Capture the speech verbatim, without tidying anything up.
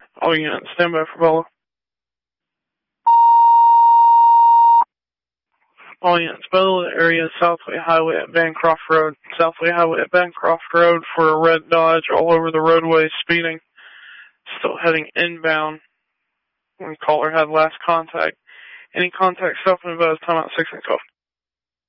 All units, stand by for Bella. All units, Bella area, Southway Highway at Bancroft Road. Southway Highway at Bancroft Road for a red Dodge all over the roadway, speeding. Still heading inbound. When caller had last contact. Any contact self-advised, time out six and twelve.